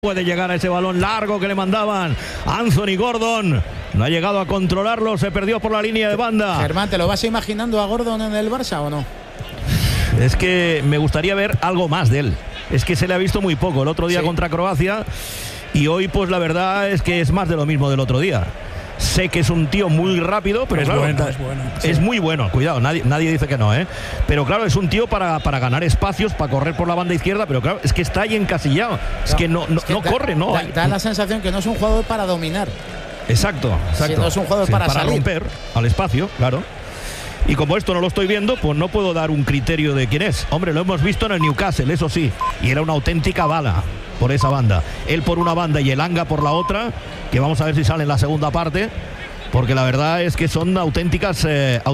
Puede llegar a ese balón largo que le mandaban Anthony Gordon. No ha llegado a controlarlo, se perdió por la línea de banda. Germán, ¿te lo vas imaginando a Gordon en el Barça o no? Es que me gustaría ver algo más de él. Es que se le ha visto muy poco el otro día contra Croacia. Y hoy pues la verdad es que es más de lo mismo del otro día. Sé que es un tío muy rápido, pero claro, es bueno. Es muy bueno, cuidado, nadie dice que no, ¿eh? Pero claro, es un tío para ganar espacios, para correr por la banda izquierda, pero claro, es que está ahí encasillado. Es que no corre, ¿no? Da la sensación que no es un jugador para dominar. Exacto. No es un jugador para salir. Romper al espacio, claro. Y como esto no lo estoy viendo, pues no puedo dar un criterio de quién es. Hombre, lo hemos visto en el Newcastle, eso sí. Y era una auténtica bala por esa banda. Él por una banda y Elanga por la otra, que vamos a ver si sale en la segunda parte, porque la verdad es que son auténticas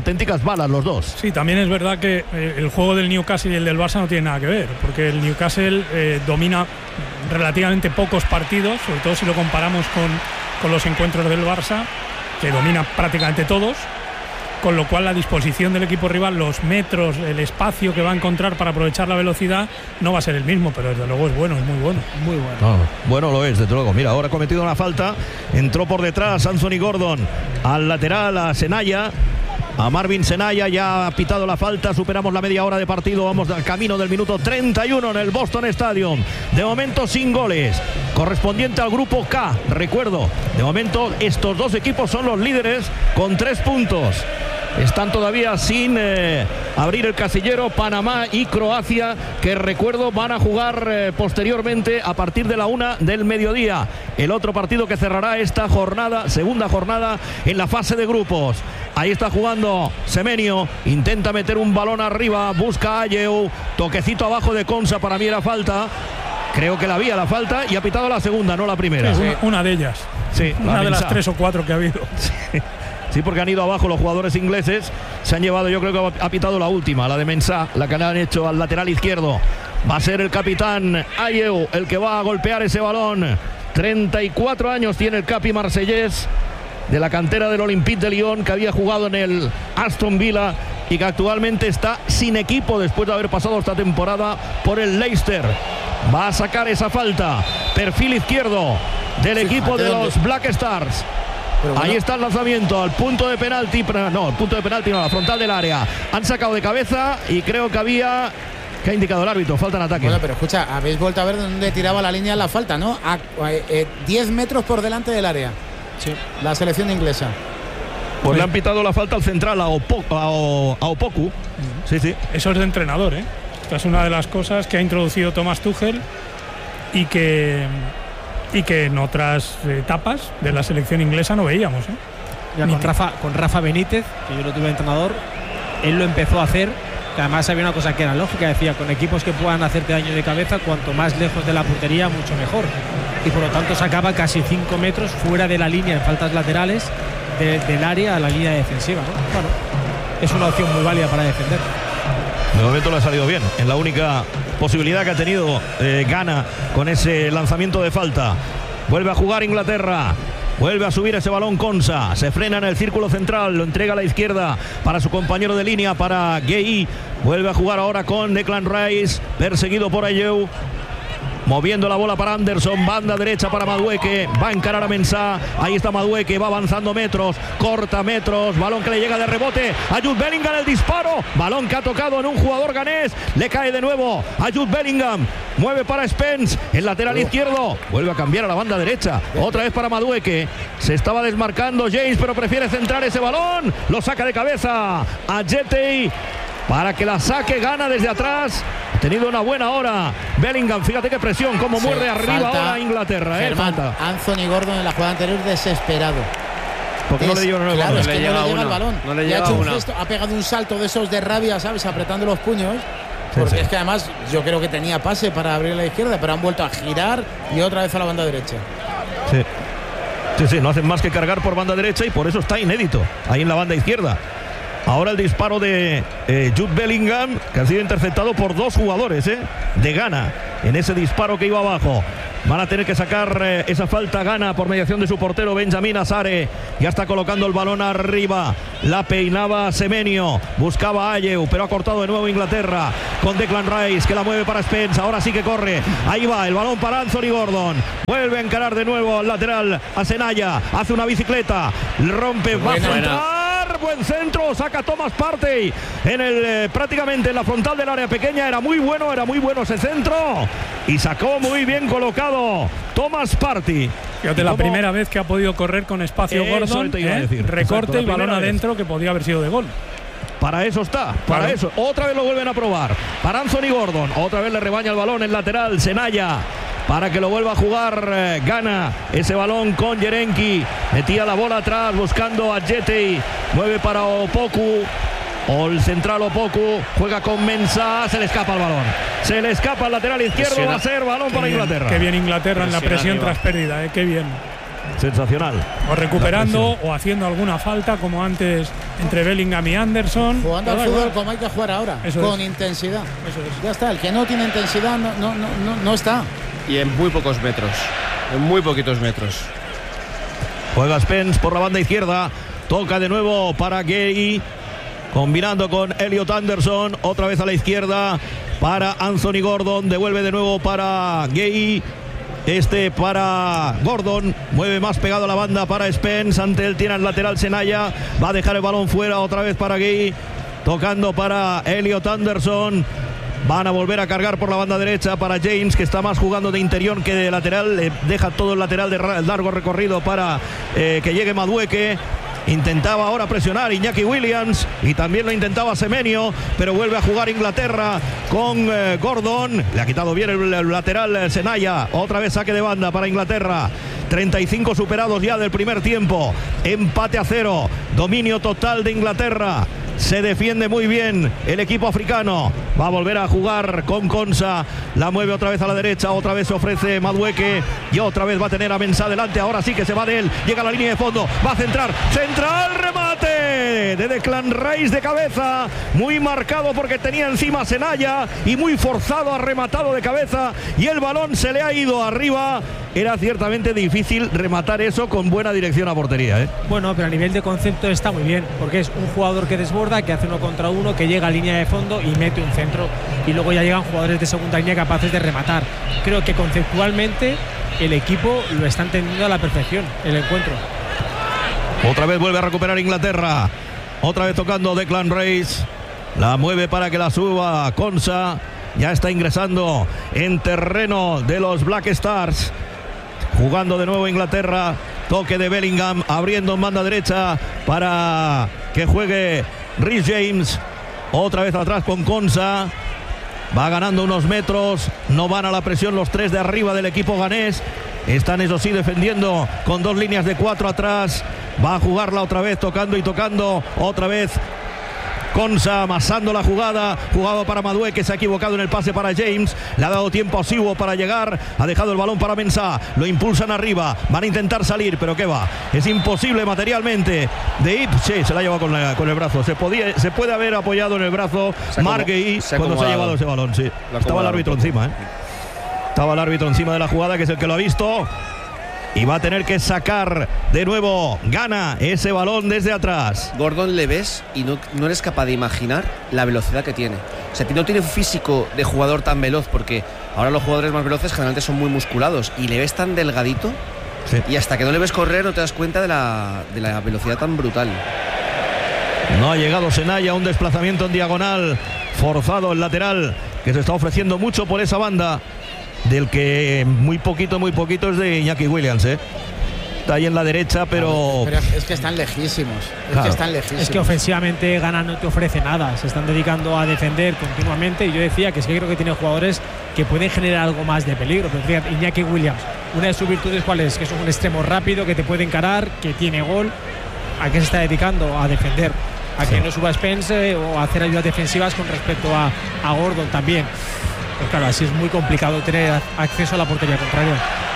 balas los dos. Sí, también es verdad que el juego del Newcastle y el del Barça no tiene nada que ver, porque el Newcastle domina relativamente pocos partidos, sobre todo si lo comparamos con los encuentros del Barça, que domina prácticamente todos. Con lo cual la disposición del equipo rival, los metros, el espacio que va a encontrar para aprovechar la velocidad no va a ser el mismo, pero desde luego es bueno, es muy bueno. Muy bueno. No, bueno lo es, desde luego. Mira, ahora ha cometido una falta, entró por detrás Anthony Gordon al lateral, a Senaya, a Marvin Senaya, ya ha pitado la falta, superamos la media hora de partido, vamos al camino del minuto 31 en el Boston Stadium. De momento sin goles, correspondiente al grupo K. Recuerdo, de momento estos dos equipos son los líderes con 3 puntos. Están todavía sin abrir el casillero Panamá y Croacia, que recuerdo van a jugar posteriormente a partir de la 1 del mediodía. El otro partido que cerrará esta jornada, segunda jornada en la fase de grupos. Ahí está jugando Semenyo, intenta meter un balón arriba, busca a Ayew, toquecito abajo de Konsa, para mí era falta. Creo que la había la falta y ha pitado la segunda, no la primera. Sí, una de ellas. Sí, una de las 3 o 4 que ha habido. Sí, porque han ido abajo los jugadores ingleses. Se han llevado, yo creo que ha pitado la última, la de Mensah, la que le han hecho al lateral izquierdo. Va a ser el capitán Ayew el que va a golpear ese balón. 34 años tiene el capi marsellés, de la cantera del Olympique de Lyon, que había jugado en el Aston Villa y que actualmente está sin equipo después de haber pasado esta temporada por el Leicester. Va a sacar esa falta, perfil izquierdo del equipo de los Black Stars. Bueno. Ahí está el lanzamiento al punto de penalti, no, la frontal del área. Han sacado de cabeza y creo que había... ¿Qué ha indicado el árbitro? Falta en ataque. Bueno, pero escucha, habéis vuelto a ver dónde tiraba la línea la falta, ¿no? 10 metros por delante del área. Sí. La selección inglesa. Pues le han pitado la falta al central, a Opoku. Sí. Eso es de entrenador, ¿eh? Esta es una de las cosas que ha introducido Thomas Tuchel y que en otras etapas de la selección inglesa no veíamos, ¿eh? Ya con Rafa Benítez, que yo lo tuve de entrenador, él lo empezó a hacer, que además había una cosa que era lógica, decía, con equipos que puedan hacerte daño de cabeza, cuanto más lejos de la portería, mucho mejor. Y por lo tanto sacaba casi 5 metros fuera de la línea en faltas laterales del área a la línea defensiva, ¿no? Bueno, es una opción muy válida para defender. De momento le ha salido bien, en la única posibilidad que ha tenido Ghana con ese lanzamiento de falta. Vuelve a jugar Inglaterra, vuelve a subir ese balón Konsa, se frena en el círculo central, lo entrega a la izquierda para su compañero de línea, para Gueye. Vuelve a jugar ahora con Declan Rice, perseguido por Ayew. Moviendo la bola para Anderson, banda derecha para Madueke, va a encarar a Mensah, ahí está Madueke, va avanzando metros, corta metros, balón que le llega de rebote a Jude Bellingham, el disparo, balón que ha tocado en un jugador ganés, le cae de nuevo a Jude Bellingham, mueve para Spence, el lateral izquierdo, vuelve a cambiar a la banda derecha, otra vez para Madueke, se estaba desmarcando James, pero prefiere centrar ese balón, lo saca de cabeza a Jetey, para que la saque, Gana desde atrás. Ha tenido una buena hora Bellingham, fíjate qué presión, cómo muerde arriba ahora Inglaterra. Falta. Anthony Gordon en la jugada anterior desesperado. ¿Por qué no le dio el balón? Es que no le llega el balón. No le llega, ha hecho un gesto, ha pegado un salto de esos de rabia, ¿sabes? Apretando los puños. Porque es que además yo creo que tenía pase para abrir a la izquierda, pero han vuelto a girar y otra vez a la banda derecha. Sí, no hacen más que cargar por banda derecha y por eso está inédito ahí en la banda izquierda. Ahora el disparo de Jude Bellingham, que ha sido interceptado por 2 jugadores de Ghana en ese disparo que iba abajo. Van a tener que sacar esa falta. Gana por mediación de su portero Benjamín Azare. Ya está colocando el balón arriba. La peinaba Semenyo. Buscaba a Ayew, pero ha cortado de nuevo Inglaterra con Declan Rice, que la mueve para Spence. Ahora sí que corre. Ahí va el balón para Anthony Gordon. Vuelve a encarar de nuevo al lateral a Senaya. Hace una bicicleta. Rompe. Va a centrar. Buen centro. Saca Thomas Partey en prácticamente en la frontal del área pequeña. Era muy bueno ese centro. Y sacó muy bien colocado Thomas Partey. Fíjate, la primera vez que ha podido correr con espacio Gordon, recorte y balón adentro, que podía haber sido de gol. Para eso está, para eso. Otra vez lo vuelven a probar. Para Anthony Gordon, otra vez le rebaña el balón en lateral Senaya, para que lo vuelva a jugar. Gana ese balón con Yerenki. Metía la bola atrás buscando a Jetey. Mueve para Opoku. O el central Opoku. Juega con Mensah. Se le escapa el balón. Se le escapa al lateral izquierdo. Va a ser balón para Inglaterra. Qué bien Inglaterra en la presión tras pérdida. Qué bien. Sensacional. O recuperando o haciendo alguna falta como antes entre Bellingham y Anderson. Jugando al fútbol como hay que jugar ahora. Con intensidad. Eso es. Ya está. El que no tiene intensidad no está. Y en muy pocos metros. En muy poquitos metros. Juega Spence por la banda izquierda. Toca de nuevo para Gay. Combinando con Elliot Anderson. Otra vez a la izquierda para Anthony Gordon. Devuelve de nuevo para Gay. Para Gordon. Mueve más pegado a la banda para Spence. Ante él tiene al lateral Senaya. Va a dejar el balón fuera otra vez para Gay. Tocando para Elliot Anderson. Van a volver a cargar por la banda derecha para James, que está más jugando de interior que de lateral. Deja todo el lateral de largo recorrido para que llegue Madueke. Intentaba ahora presionar Iñaki Williams y también lo intentaba Semenyo, pero vuelve a jugar Inglaterra con Gordon. Le ha quitado bien el lateral Senaya. Otra vez saque de banda para Inglaterra. 35 superados ya del primer tiempo. Empate a 0. Dominio total de Inglaterra. Se defiende muy bien el equipo africano. Va a volver a jugar con Konsa. La mueve otra vez a la derecha. Otra vez se ofrece Madueke. Y otra vez va a tener a Mensah delante. Ahora sí que se va de él. Llega a la línea de fondo. Va a centrar. Central. Remate de Declan Rice de cabeza. Muy marcado porque tenía encima Senaya. Y muy forzado. Ha rematado de cabeza. Y el balón se le ha ido arriba. Era ciertamente difícil rematar eso con buena dirección a portería. Bueno, pero a nivel de concepto está muy bien. Porque es un jugador que desborda, que hace 1 contra 1, que llega a línea de fondo y mete un centro, y luego ya llegan jugadores de segunda línea capaces de rematar. Creo que conceptualmente el equipo lo está entendiendo a la perfección, el encuentro. Otra vez vuelve a recuperar Inglaterra, otra vez tocando Declan Rice, la mueve para que la suba Konsa. Ya está ingresando en terreno de los Black Stars. Jugando de nuevo Inglaterra. Toque de Bellingham, abriendo en banda derecha para que juegue Reece James. Otra vez atrás con Konsa. Va ganando unos metros. No van a la presión los 3 de arriba del equipo ganés. Están, eso sí, defendiendo con 2 líneas de 4 atrás. Va a jugarla otra vez, tocando y tocando. Otra vez Konsa amasando la jugada. Jugado para Madueke, que se ha equivocado en el pase para James. Le ha dado tiempo a Siwo para llegar. Ha dejado el balón para Mensah. Lo impulsan arriba. Van a intentar salir, pero ¿qué va? Es imposible materialmente. De Ip, sí, se la ha llevado con el brazo. Se puede haber apoyado en el brazo Marguerite cuando se ha llevado ese balón. Sí. Estaba el árbitro encima. Estaba el árbitro encima de la jugada, que es el que lo ha visto. Y va a tener que sacar de nuevo. Gana ese balón desde atrás. Gordon le ves y no eres capaz de imaginar la velocidad que tiene. O sea, no tiene un físico de jugador tan veloz, porque ahora los jugadores más veloces generalmente son muy musculados. Y le ves tan delgadito. Sí. Y hasta que no le ves correr no te das cuenta de la velocidad tan brutal. No ha llegado Senaya. Un desplazamiento en diagonal. Forzado el lateral, que se está ofreciendo mucho por esa banda. Del que muy poquito es de Iñaki Williams, Está ahí en la derecha, pero es que están lejísimos. Claro. Es que ofensivamente Ghana no te ofrece nada. Se están dedicando a defender continuamente. Y yo decía que es que creo que tiene jugadores que pueden generar algo más de peligro. Pero fíjate, Iñaki Williams, una de sus virtudes, ¿cuál es? Que es un extremo rápido, que te puede encarar, que tiene gol. ¿A qué se está dedicando? A defender. A que no suba Spence o a hacer ayudas defensivas con respecto a Gordon también. Pues claro, así es muy complicado tener acceso a la portería contraria.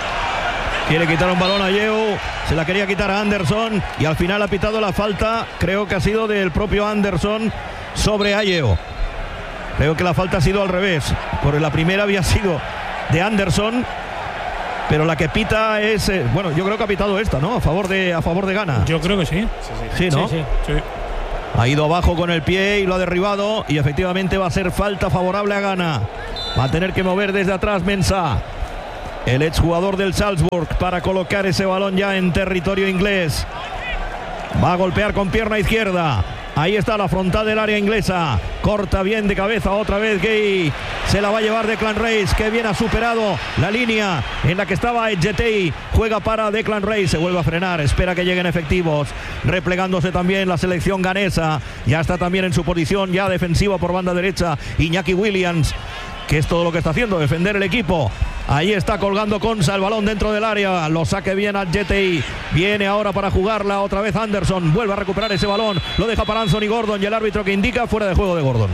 Quiere quitar un balón a Ayew, se la quería quitar a Anderson y al final ha pitado la falta. Creo que ha sido del propio Anderson sobre Ayew. Creo que la falta ha sido al revés, porque la primera había sido de Anderson, pero la que pita es, bueno, yo creo que ha pitado esta, ¿no? A favor de Ghana. Yo creo que sí. Sí, ¿no? Sí. Ha ido abajo con el pie y lo ha derribado, y efectivamente va a ser falta favorable a Ghana. Va a tener que mover desde atrás Mensah, el exjugador del Salzburg, para colocar ese balón ya en territorio inglés. Va a golpear con pierna izquierda. Ahí está la frontal del área inglesa. Corta bien de cabeza otra vez Gay. Se la va a llevar Declan Rice, que bien ha superado la línea en la que estaba Edgetei. Juega para Declan Rice. Se vuelve a frenar. Espera que lleguen efectivos. Replegándose también la selección ganesa. Ya está también en su posición ya defensiva por banda derecha Iñaki Williams, que es todo lo que está haciendo, defender el equipo. Ahí está colgando Konsa el balón dentro del área. Lo saque bien a GTI. Viene ahora para jugarla otra vez Anderson. Vuelve a recuperar ese balón. Lo deja para Anthony Gordon y el árbitro que indica fuera de juego de Gordon.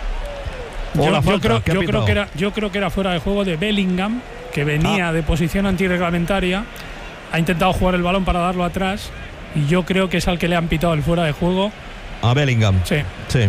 Yo creo que era fuera de juego de Bellingham, que venía de posición antirreglamentaria. Ha intentado jugar el balón para darlo atrás. Y yo creo que es al que le han pitado el fuera de juego. A Bellingham. Sí.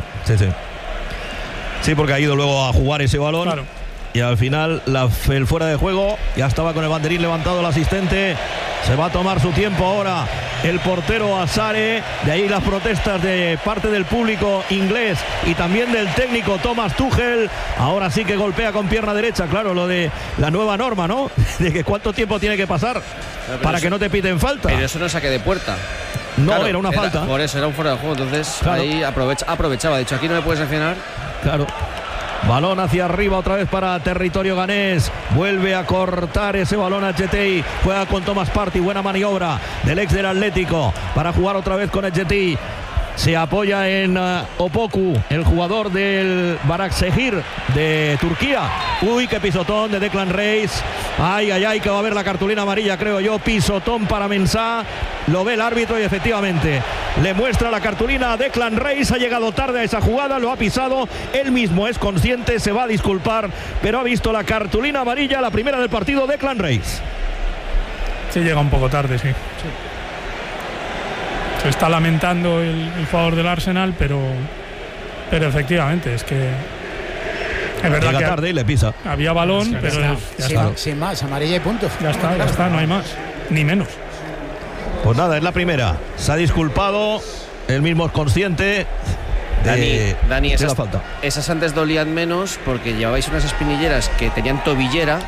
Sí, porque ha ido luego a jugar ese balón. Claro. Y al final el fuera de juego, ya estaba con el banderín levantado el asistente. Se va a tomar su tiempo ahora el portero Asare. De ahí las protestas de parte del público inglés y también del técnico Thomas Tuchel. Ahora sí que golpea con pierna derecha. Claro, lo de la nueva norma, ¿no? De que cuánto tiempo tiene que pasar para que no te piten falta. Pero eso no es saque de puerta. No, claro, era una falta. Por eso era un fuera de juego. Entonces claro, ahí aprovechaba. De hecho, aquí no me puedes sancionar. Claro. Balón hacia arriba otra vez para territorio ganés. Vuelve a cortar ese balón a Etxetei. Juega con Thomas Partey. Buena maniobra del ex del Atlético para jugar otra vez con Etxetei. Se apoya en Opoku, el jugador del Barakşehir de Turquía. Uy, qué pisotón de Declan Rice. Ay, que va a haber la cartulina amarilla, creo yo. Pisotón para Mensah. Lo ve el árbitro y efectivamente le muestra la cartulina a Declan Rice. Ha llegado tarde a esa jugada, lo ha pisado. Él mismo es consciente, se va a disculpar, pero ha visto la cartulina amarilla, la primera del partido, Declan Rice. Sí, llega un poco tarde, sí. Se está lamentando el jugador del Arsenal, pero efectivamente es que es verdad que tarde y le pisa. Había balón, pero ya está. Sin más, amarilla y punto. Ya está, no hay más, ni menos. Pues nada, es la primera. Se ha disculpado, él mismo es consciente. Dani, de la falta. Esas antes dolían menos porque llevabais unas espinilleras que tenían tobillera.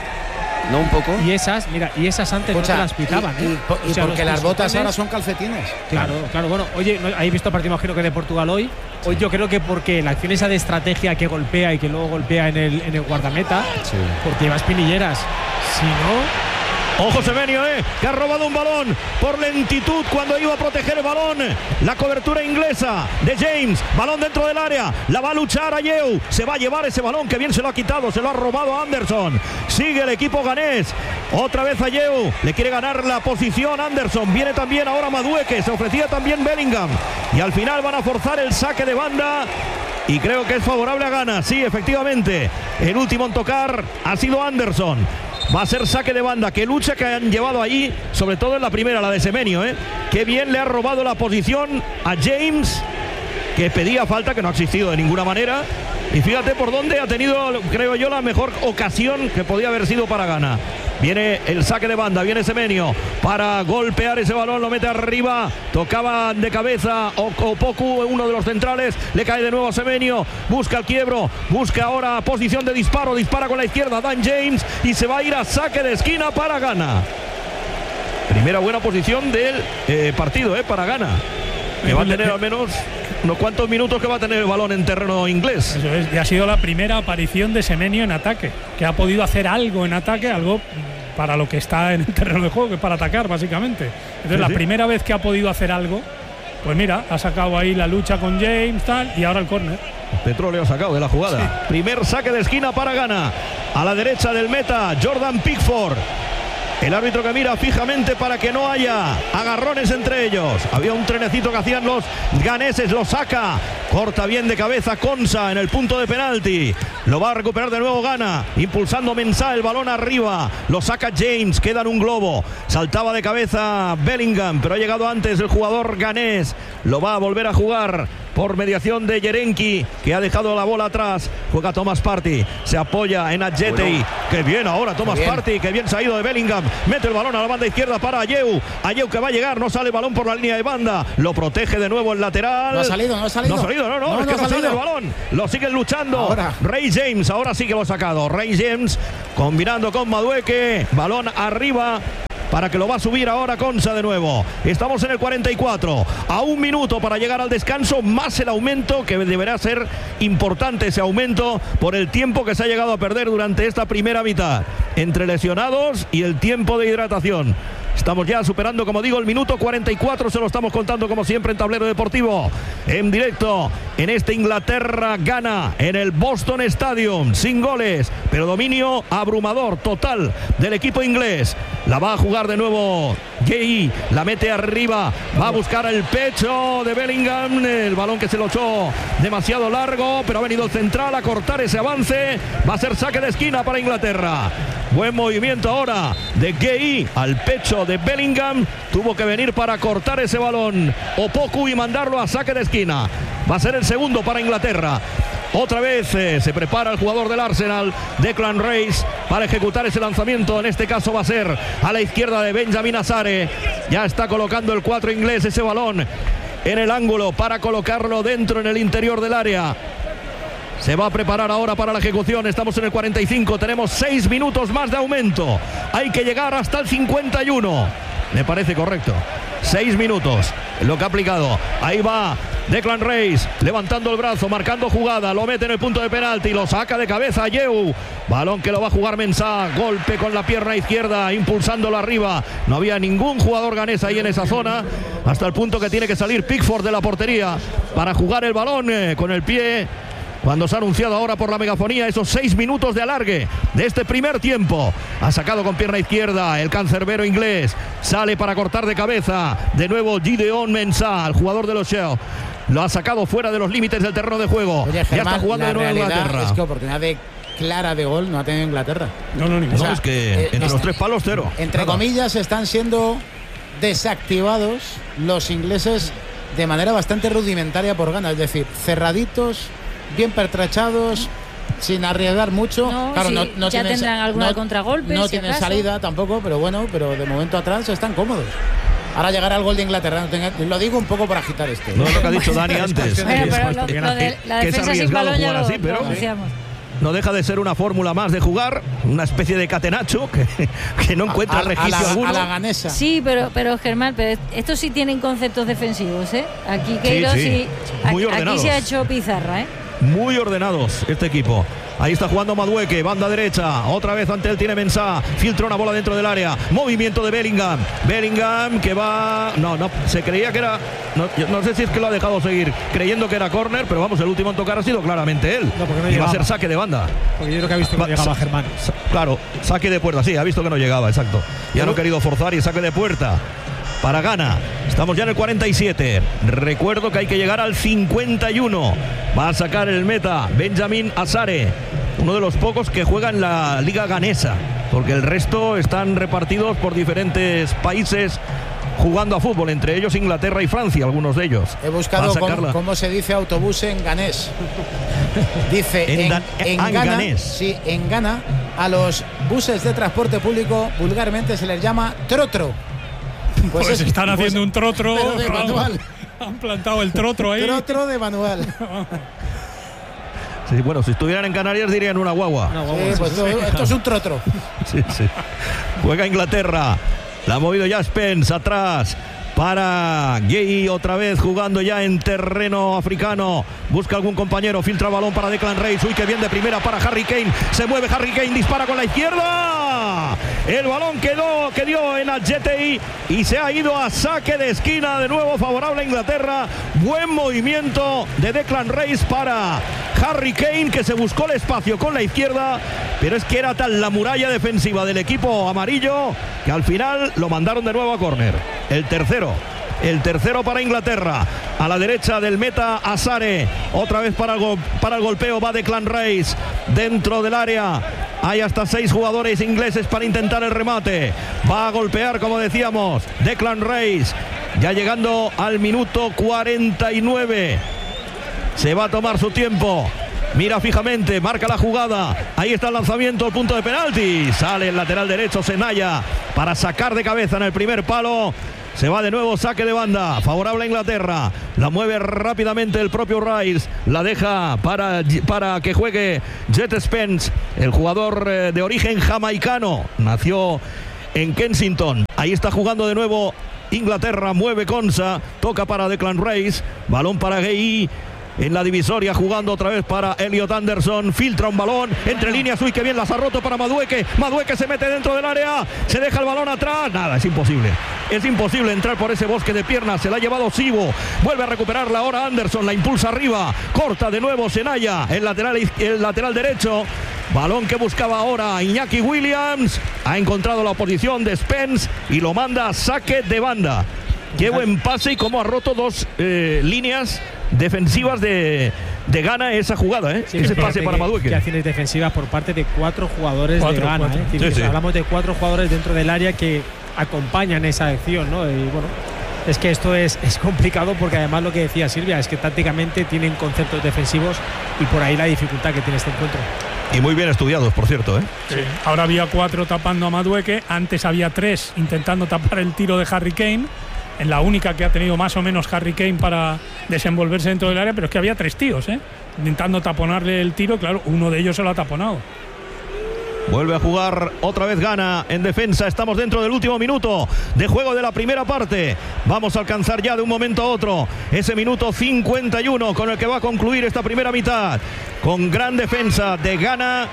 ¿No? Un poco. Y esas antes no se las pitaban. Y porque las botas ahora son calcetines. Claro. Bueno, oye, ¿habéis visto el partido, imagino que de Portugal hoy? Hoy yo creo que porque la acción esa de estrategia que golpea y que luego golpea en el guardameta, porque lleva espinilleras. Si no... Ojo Semenyo, que ha robado un balón por lentitud cuando iba a proteger el balón. La cobertura inglesa de James. Balón dentro del área. La va a luchar Ayew. Se va a llevar ese balón, que bien se lo ha quitado. Se lo ha robado a Anderson. Sigue el equipo ganés. Otra vez Ayew. Le quiere ganar la posición Anderson. Viene también ahora Madueke. Se ofrecía también Bellingham. Y al final van a forzar el saque de banda. Y creo que es favorable a Ghana. Sí, efectivamente. El último en tocar ha sido Anderson. Va a ser saque de banda. Qué lucha que han llevado ahí, sobre todo en la primera, la de Semenyo, Qué bien le ha robado la posición a James, que pedía falta, que no ha existido de ninguna manera. Y fíjate por dónde ha tenido, creo yo, la mejor ocasión que podía haber sido para Ghana. Viene el saque de banda, viene Semenyo para golpear ese balón, lo mete arriba, tocaba de cabeza Opoku, uno de los centrales, le cae de nuevo a Semenyo, busca el quiebro, busca ahora posición de disparo, dispara con la izquierda Dan James y se va a ir a saque de esquina para Ghana. Primera buena posición del partido para Ghana, que va a tener al menos unos cuantos minutos que va a tener el balón en terreno inglés. Eso es, y ha sido la primera aparición de Semenyo en ataque, que ha podido hacer algo en ataque, algo para lo que está en el terreno de juego, que es para atacar básicamente. Entonces la primera vez que ha podido hacer algo, pues mira, ha sacado ahí la lucha con James, tal, y ahora el córner. Petróleo ha sacado de la jugada. Sí. Primer saque de esquina para Ghana. A la derecha del meta, Jordan Pickford. El árbitro que mira fijamente para que no haya agarrones entre ellos. Había un trenecito que hacían los ganeses, lo saca. Corta bien de cabeza Konsa en el punto de penalti. Lo va a recuperar de nuevo Ghana. Impulsando Mensah, el balón arriba. Lo saca James, queda en un globo. Saltaba de cabeza Bellingham, pero ha llegado antes el jugador ganés. Lo va a volver a jugar por mediación de Yerenki, que ha dejado la bola atrás. Juega Thomas Partey, se apoya en Adjetey. Bueno. Qué bien ahora Thomas Partey, qué bien se ha ido de Bellingham. Mete el balón a la banda izquierda para Ayew. Ayew que va a llegar, no sale el balón por la línea de banda. Lo protege de nuevo el lateral. No ha salido. No, es que no sale el balón. Lo siguen luchando. Ahora. Ray James, ahora sí que lo ha sacado. Ray James combinando con Madueke. Balón arriba. Para que lo va a subir ahora Konsa de nuevo. Estamos en el 44. A 1 minuto para llegar al descanso. Más el aumento, que deberá ser importante ese aumento por el tiempo que se ha llegado a perder durante esta primera mitad. Entre lesionados y el tiempo de hidratación. Estamos ya superando, como digo, el minuto 44. Se lo estamos contando como siempre en Tablero Deportivo. En directo en este Inglaterra-Ghana en el Boston Stadium. Sin goles, pero dominio abrumador total del equipo inglés. La va a jugar de nuevo Gay, la mete arriba, va a buscar el pecho de Bellingham. El balón que se lo echó demasiado largo, pero ha venido el central a cortar ese avance. Va a ser saque de esquina para Inglaterra. Buen movimiento ahora de Gay al pecho de Bellingham. Tuvo que venir para cortar ese balón Opoku y mandarlo a saque de esquina. Va a ser el segundo para Inglaterra. Otra vez se prepara el jugador del Arsenal, Declan Rice, para ejecutar ese lanzamiento. En este caso va a ser a la izquierda de Benjamin Asare. Ya está colocando el 4 inglés ese balón en el ángulo para colocarlo dentro en el interior del área. Se va a preparar ahora para la ejecución. Estamos en el 45. Tenemos 6 minutos más de aumento. Hay que llegar hasta el 51. Me parece correcto. 6 minutos. Lo que ha aplicado. Ahí va Declan Rice. Levantando el brazo. Marcando jugada. Lo mete en el punto de penalti. Lo saca de cabeza Ayew. Balón que lo va a jugar Mensah. Golpe con la pierna izquierda. Impulsándolo arriba. No había ningún jugador ganés ahí en esa zona. Hasta el punto que tiene que salir Pickford de la portería para jugar el balón con el pie. Cuando se ha anunciado ahora por la megafonía esos 6 minutos de alargue de este primer tiempo. Ha sacado con pierna izquierda el cancerbero inglés. Sale para cortar de cabeza. De nuevo Gideon Mensah, el jugador de los Shell. Lo ha sacado fuera de los límites del terreno de juego. Oye, Germán, ya está jugando de nuevo Inglaterra. Es que oportunidad clara de gol no ha tenido Inglaterra. No, es que entre los 3 palos, 0. Entre comillas, están siendo desactivados los ingleses de manera bastante rudimentaria por Ghana. Es decir, cerraditos, bien pertrechados, sin arriesgar mucho. Claro, sí, no ya tendrán alguna contragolpe. No tienen salida tampoco, pero bueno, pero de momento atrás están cómodos. Ahora llegará el gol de Inglaterra. Lo digo un poco para agitar esto. No es lo que ha dicho Dani antes. Pero la defensa sin balón ya lo anunciamos. No deja de ser una fórmula más de jugar, una especie de catenacho que no encuentra registro alguno. A la ganesa. Sí, pero Germán, estos sí tienen conceptos defensivos, ¿eh? Aquí Queiroz sí. Aquí se ha hecho pizarra, ¿eh? Muy ordenados este equipo. Ahí está jugando Madueke, banda derecha. Otra vez ante él tiene Mensah. Filtra una bola dentro del área. Movimiento de Bellingham. Bellingham que va... No, se creía que era... No sé si es que lo ha dejado seguir creyendo que era córner, pero vamos, el último en tocar ha sido claramente él. Y va a ser saque de banda. Porque yo creo que ha visto que no llegaba Germán. Claro, saque de puerta, sí, ha visto que no llegaba, exacto. Y no ha querido forzar y saque de puerta para Ghana. Estamos ya en el 47. Recuerdo que hay que llegar al 51. Va a sacar el meta Benjamin Asare, uno de los pocos que juega en la liga ganesa, porque el resto están repartidos por diferentes países jugando a fútbol, entre ellos Inglaterra y Francia, algunos de ellos. He buscado cómo se dice autobús en ganés. Dice en Ghana, ganés. Sí, en Ghana a los buses de transporte público vulgarmente se les llama trotro. Pues están haciendo un trotro. Pero de manual. Han plantado el trotro ahí. Trotro de manual. Sí, bueno, si estuvieran en Canarias dirían una guagua. Sí, pues esto es un trotro. Sí. Juega Inglaterra. La ha movido ya Spence atrás para Gay, otra vez jugando ya en terreno africano. Busca algún compañero, filtra balón para Declan Rice. Uy, que bien de primera para Harry Kane. Se mueve Harry Kane, dispara con la izquierda. El balón que dio en Adjetey y se ha ido a saque de esquina, de nuevo favorable a Inglaterra. Buen movimiento de Declan Rice para Harry Kane, que se buscó el espacio con la izquierda, pero es que era tal la muralla defensiva del equipo amarillo que al final lo mandaron de nuevo a córner. El tercero para Inglaterra. A la derecha del meta Asare. Otra vez para el golpeo va Declan Rice dentro del área. Hay hasta 6 jugadores ingleses para intentar el remate. Va a golpear, como decíamos, Declan Rice. Ya llegando al minuto 49. Se va a tomar su tiempo. Mira fijamente, marca la jugada. Ahí está el lanzamiento al punto de penalti. Sale el lateral derecho Senaya para sacar de cabeza en el primer palo. Se va de nuevo, saque de banda, favorable a Inglaterra. La mueve rápidamente el propio Rice. La deja para que juegue Jet Spence, el jugador de origen jamaicano. Nació en Kensington. Ahí está jugando de nuevo Inglaterra. Mueve Konsa, toca para Declan Rice. Balón para Gueye. En la divisoria jugando otra vez para Elliot Anderson. Filtra un balón entre líneas. Uy, que bien las ha roto para Madueke. Madueke se mete dentro del área. Se deja el balón atrás. Nada, es imposible. Es imposible entrar por ese bosque de piernas. Se la ha llevado Sibo. Vuelve a recuperarla ahora Anderson. La impulsa arriba. Corta de nuevo Senaya. El lateral derecho. Balón que buscaba ahora Iñaki Williams. Ha encontrado la oposición de Spence y lo manda a saque de banda. Qué buen pase y cómo ha roto dos líneas defensivas de Ghana esa jugada, ¿eh? Sí, ese pase para Madueke. Que acciones defensivas por parte de 4 jugadores de Ghana. Sí. Hablamos de 4 jugadores dentro del área que acompañan esa acción, ¿no? Y bueno, es que esto es complicado porque además lo que decía Silvia es que tácticamente tienen conceptos defensivos y por ahí la dificultad que tiene este encuentro. Y muy bien estudiados, por cierto, ¿eh? Sí. Ahora había 4 tapando a Madueke, antes había 3 intentando tapar el tiro de Harry Kane. En la única que ha tenido más o menos Harry Kane para desenvolverse dentro del área, pero es que había 3 tíos, intentando taponarle el tiro. Claro, uno de ellos se lo ha taponado. Vuelve a jugar otra vez Ghana en defensa. Estamos dentro del último minuto de juego de la primera parte. Vamos a alcanzar ya de un momento a otro ese minuto 51 con el que va a concluir esta primera mitad. Con gran defensa de Ghana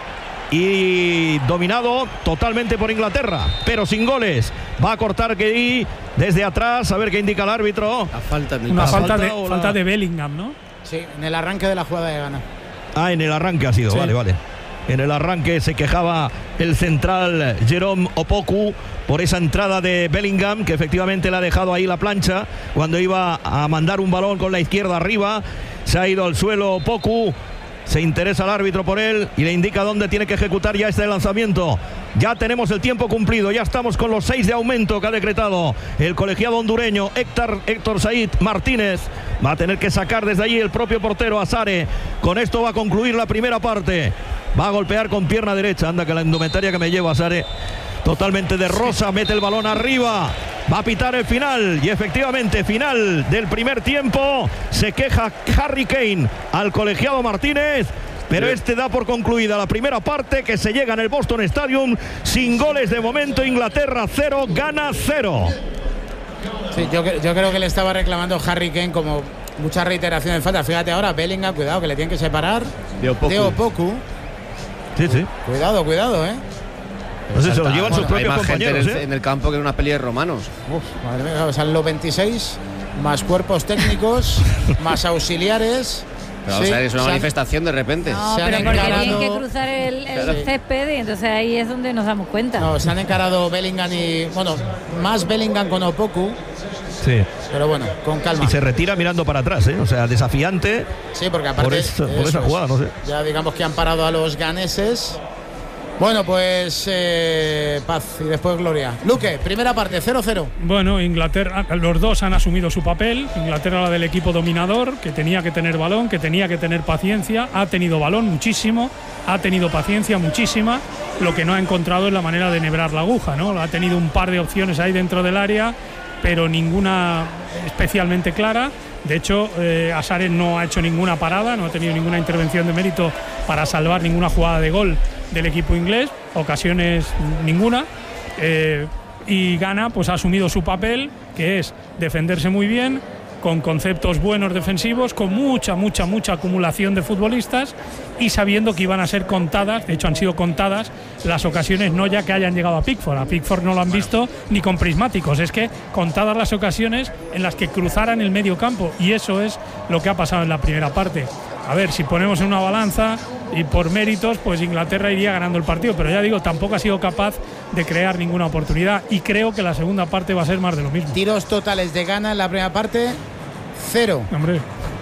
y dominado totalmente por Inglaterra, pero sin goles. Va a cortar Gueye desde atrás, a ver qué indica el árbitro. Una falta de Bellingham, ¿no? Sí, en el arranque de la jugada de Ghana. Ah, en el arranque ha sido, sí. Vale. En el arranque se quejaba el central Jerome Opoku por esa entrada de Bellingham, que efectivamente le ha dejado ahí la plancha cuando iba a mandar un balón con la izquierda arriba. Se ha ido al suelo Opoku. Se interesa el árbitro por él y le indica dónde tiene que ejecutar ya este lanzamiento. Ya tenemos el tiempo cumplido, ya estamos con los 6 de aumento que ha decretado el colegiado hondureño Héctor Said Martínez. Va a tener que sacar desde allí el propio portero Azare. Con esto va a concluir la primera parte. Va a golpear con pierna derecha. Anda que la indumentaria que me lleva Azare totalmente de rosa, mete el balón arriba. Va a pitar el final y efectivamente final del primer tiempo. Se queja Harry Kane al colegiado Martínez, pero este da por concluida la primera parte, que se llega en el Boston Stadium sin goles de momento. Inglaterra 0, Ghana 0. Sí, yo creo que le estaba reclamando Harry Kane como mucha reiteración de falta. Fíjate ahora, Bellingham, cuidado que le tienen que separar de Opoku. Sí. Cuidado, No sé, se lo llevan sus propios compañeros, en el campo que en una peli de romanos. Madre mía, o sea, los 26 más cuerpos técnicos, más auxiliares. Pero, o sea, es una manifestación de repente. No, pero porque tienen que cruzar el césped y entonces ahí es donde nos damos cuenta. No, se han encarado Bellingham más Bellingham con Opoku. Sí. Pero bueno, con calma. Y se retira mirando para atrás, o sea, desafiante. Sí, porque aparte por esa jugada, no sé. Ya digamos que han parado a los ganeses. Bueno, pues paz y después gloria. Luque, primera parte, 0-0. Bueno, Inglaterra, los dos han asumido su papel. Inglaterra, la del equipo dominador, que tenía que tener balón, que tenía que tener paciencia. Ha tenido balón muchísimo, ha tenido paciencia muchísima. Lo que no ha encontrado es la manera de enhebrar la aguja, ¿no? Ha tenido un par de opciones ahí dentro del área, pero ninguna especialmente clara. De hecho, Azare no ha hecho ninguna parada, no ha tenido ninguna intervención de mérito para salvar ninguna jugada de gol del equipo inglés, ocasiones ninguna, y Ghana pues ha asumido su papel, que es defenderse muy bien, con conceptos buenos defensivos, con mucha acumulación de futbolistas y sabiendo que iban a ser contadas, de hecho han sido contadas las ocasiones, no ya que hayan llegado a Pickford no lo han visto ni con prismáticos, es que contadas las ocasiones en las que cruzaran el medio campo, y eso es lo que ha pasado en la primera parte. A ver, si ponemos en una balanza y por méritos, pues Inglaterra iría ganando el partido, pero ya digo, tampoco ha sido capaz de crear ninguna oportunidad y creo que la segunda parte va a ser más de lo mismo. Tiros totales de Ghana en la primera parte, 0. Hombre,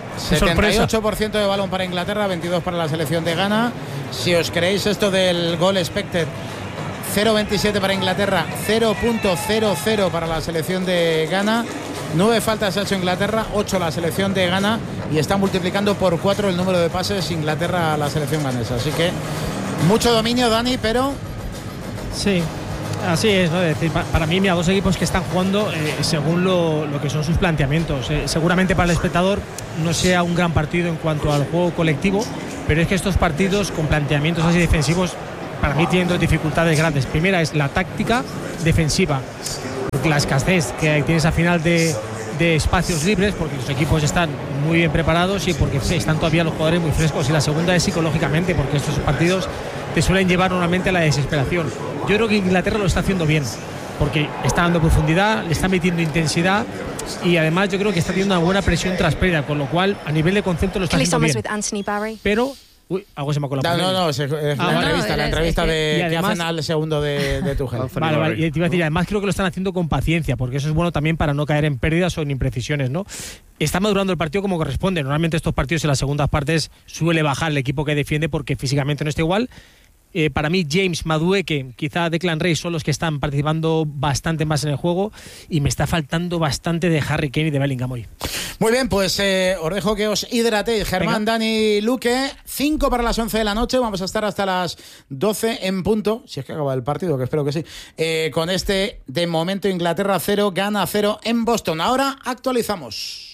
78% de balón para Inglaterra, 22 para la selección de Ghana. Si os creéis esto del gol expected, 0,27 para Inglaterra, 0,00 para la selección de Ghana. 9 faltas ha hecho Inglaterra, 8 la selección de Ghana, y está multiplicando por 4 el número de pases Inglaterra a la selección ganesa. Así que mucho dominio, Dani, pero... Sí, así es, ¿no? Es decir, para mí, mira, dos equipos que están jugando según lo que son sus planteamientos. Seguramente para el espectador no sea un gran partido en cuanto al juego colectivo, pero es que estos partidos con planteamientos así defensivos, para mí tienen dos dificultades grandes. Primera es la táctica defensiva, porque la escasez que tienes al final de espacios libres, porque los equipos están muy bien preparados y porque están todavía los jugadores muy frescos. Y la segunda es psicológicamente, porque estos partidos te suelen llevar normalmente a la desesperación. Yo creo que Inglaterra lo está haciendo bien, porque está dando profundidad, le está metiendo intensidad y además yo creo que está teniendo una buena presión tras pérdida, con lo cual a nivel de concepto lo está haciendo bien. Pero algo se me ha colado. No, es la entrevista de además, que hacen al segundo de Tuchel. Vale, y te iba a decir, además creo que lo están haciendo con paciencia, porque eso es bueno también para no caer en pérdidas o en imprecisiones, ¿no? Está madurando el partido como corresponde. Normalmente estos partidos en las segundas partes suele bajar el equipo que defiende porque físicamente no está igual. Para mí James, Madueke, quizá Declan Rice son los que están participando bastante más en el juego, y me está faltando bastante de Harry Kane y de Bellingham hoy. Muy bien, pues os dejo que os hidratéis. Germán, Dani, Luque, 5 para las 11 de la noche. Vamos a estar hasta las 12 en punto, si es que acaba el partido, que espero que sí, con este, de momento, Inglaterra 0, Ghana 0 en Boston. Ahora actualizamos.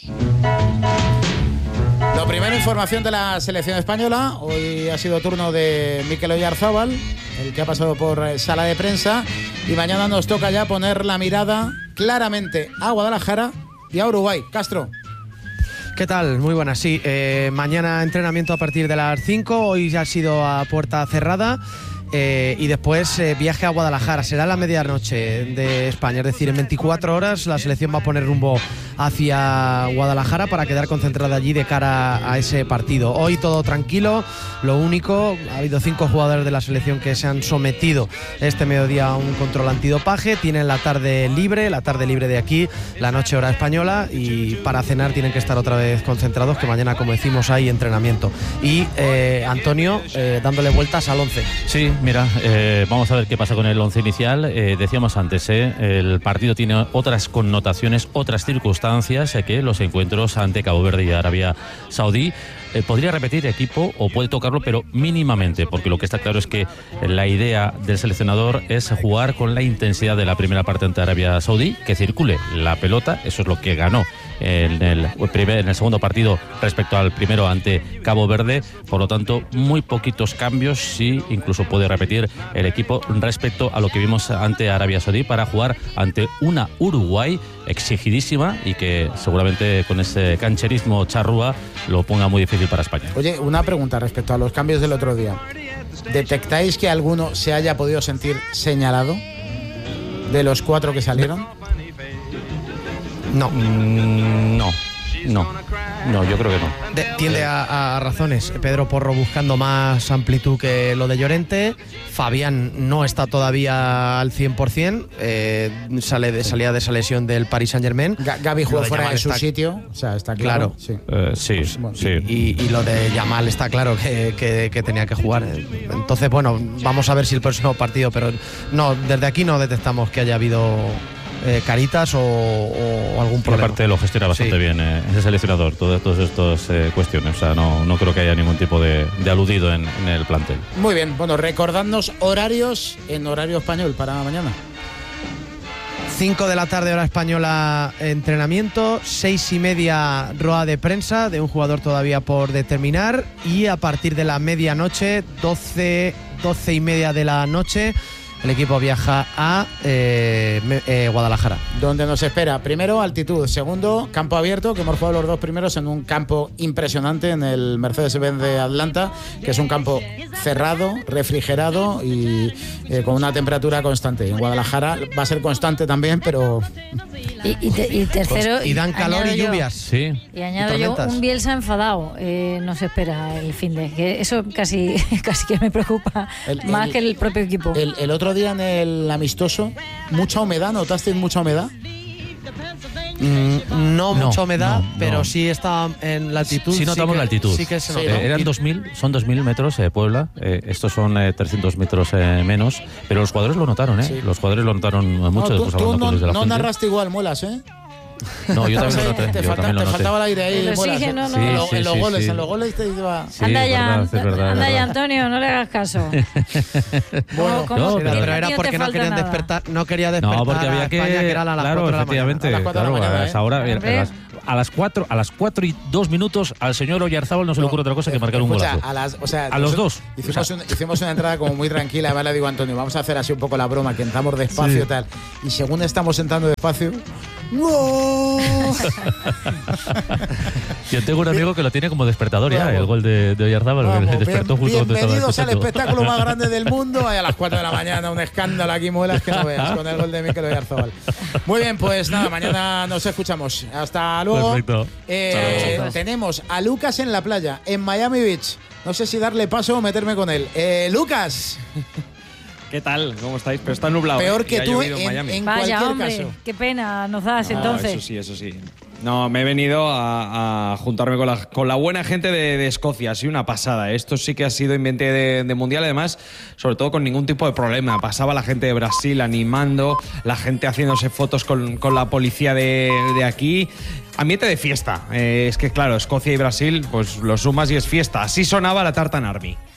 Lo primero, información de la selección española. Hoy ha sido turno de Mikel Oyarzábal, el que ha pasado por sala de prensa, y mañana nos toca ya poner la mirada claramente a Guadalajara y a Uruguay. Castro. ¿Qué tal? Muy buenas, sí. Mañana entrenamiento a partir de las 5, hoy ya ha sido a puerta cerrada. Y después viaje a Guadalajara. Será la medianoche de España, es decir, en 24 horas la selección va a poner rumbo hacia Guadalajara para quedar concentrada allí de cara a ese partido. Hoy todo tranquilo, lo único, ha habido 5 jugadores de la selección que se han sometido este mediodía a un control antidopaje, tienen la tarde libre de aquí, la noche hora española, y para cenar tienen que estar otra vez concentrados, que mañana, como decimos, hay entrenamiento. Y Antonio, dándole vueltas al 11. Sí, mira, vamos a ver qué pasa con el 11 inicial. Decíamos antes, el partido tiene otras connotaciones, otras circunstancias que los encuentros ante Cabo Verde y Arabia Saudí. Podría repetir equipo o puede tocarlo, pero mínimamente, porque lo que está claro es que la idea del seleccionador es jugar con la intensidad de la primera parte ante Arabia Saudí, que circule la pelota. Eso es lo que ganó en el segundo partido respecto al primero ante Cabo Verde. Por lo tanto, muy poquitos cambios, sí, incluso puede repetir el equipo respecto a lo que vimos ante Arabia Saudí, para jugar ante una Uruguay exigidísima y que seguramente con ese cancherismo charrúa lo ponga muy difícil para España. Oye, una pregunta respecto a los cambios del otro día. ¿Detectáis que alguno se haya podido sentir señalado de los 4 que salieron? No, yo creo que no. Tiende a razones. Pedro Porro buscando más amplitud que lo de Llorente. Fabián no está todavía al 100%. Salía de esa lesión del Paris Saint-Germain. Gavi jugó fuera de su sitio. O sea, está claro. Sí. Sí. Y lo de Yamal está claro que tenía que jugar. Entonces, bueno, vamos a ver si el próximo partido. Pero no, desde aquí no detectamos que haya habido caritas o algún problema. Aparte lo gestiona bastante bien ese seleccionador, todas estas cuestiones. O sea, no creo que haya ningún tipo de aludido en el plantel. Muy bien, bueno, recordadnos horarios en horario español para mañana. 5 de la tarde hora española entrenamiento, 6:30 rueda de prensa de un jugador todavía por determinar, y a partir de la medianoche, 12:30 de la noche, el equipo viaja a Guadalajara. Donde nos espera, primero, altitud. Segundo, campo abierto, que hemos jugado los 2 primeros en un campo impresionante, en el Mercedes-Benz de Atlanta, que es un campo cerrado, refrigerado y con una temperatura constante. En Guadalajara va a ser constante también, pero... Y tercero... Y dan calor y lluvias. Sí. Y añado yo, un Bielsa enfadado nos espera el fin de... Que eso casi que me preocupa más que el propio equipo. El otro día en el amistoso, mucha humedad, ¿notasteis mucha humedad? No mucha humedad, pero sí está en la altitud. Sí notamos la altitud. Sí que se nota. Eran 2.000 metros Puebla, estos son 300 metros menos, pero los jugadores lo notaron, Sí. Los jugadores lo notaron mucho. Tú no narraste igual, Muelas, No, yo también lo noté. Te faltaba el aire ahí. El oxígeno, ¿no? En los goles te iba... Sí, anda ya, es verdad. anda ya, Antonio, no le hagas caso. Bueno, pero era porque no querían despertar, no quería despertar. No, porque había que, a España, que era a las 4 de la mañana. efectivamente, A las 4 de la claro, mañana, a esa hora, a las 4 y 2 minutos al señor Oyarzábal no se le ocurre otra cosa que marcar un golazo. A los dos. Hicimos una entrada como muy tranquila. Además le digo a Antonio, vamos a hacer así un poco la broma, que entramos despacio y tal. Y según estamos entrando despacio... ¡No! Yo tengo un amigo que lo tiene como despertador ya, el gol de Oyarzábal. Despertó justo cuando estaba bienvenidos al escuchando. espectáculo más grande del mundo. A las 4 de la mañana, un escándalo aquí, muelas que no veas, con el gol de Mikel Oyarzábal. Muy bien, pues nada, mañana nos escuchamos. Hasta luego. Perfecto. Tenemos a Lucas en la playa, en Miami Beach. No sé si darle paso o meterme con él. Lucas. ¿Qué tal? ¿Cómo estáis? Pero está nublado. Peor que ha tú llovido en Miami. Vaya, cualquier hombre, caso. qué pena nos das No, entonces. Eso sí. No, me he venido a juntarme con la buena gente de Escocia. Ha sido una pasada. Esto sí que ha sido ambiente de mundial, además, sobre todo con ningún tipo de problema. Pasaba la gente de Brasil animando, la gente haciéndose fotos con la policía de aquí. Ambiente de fiesta. Es que, claro, Escocia y Brasil, pues lo sumas y es fiesta. Así sonaba la Tartan Army.